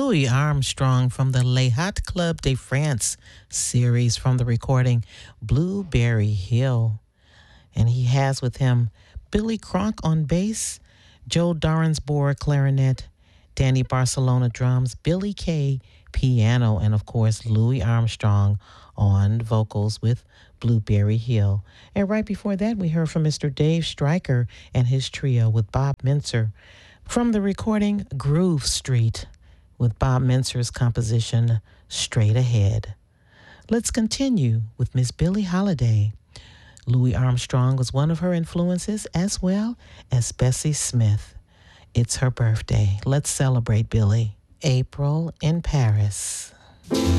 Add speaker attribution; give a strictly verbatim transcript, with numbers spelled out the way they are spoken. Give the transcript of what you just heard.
Speaker 1: Louis Armstrong from the Les Hot Club de France series from the recording Blueberry Hill. And he has with him Billy Cronk on bass, Joe Dorensbourg clarinet, Danny Barcelona drums, Billy Kay piano, and of course Louis Armstrong on vocals with Blueberry Hill. And right before that, we heard from Mister Dave Stryker and his trio with Bob Mintzer from the recording Groove Street with Bob Mintzer's composition Straight Ahead. Let's continue with Miss Billie Holiday. Louis Armstrong was one of her influences, as well as Bessie Smith. It's her birthday. Let's celebrate Billie. April in Paris.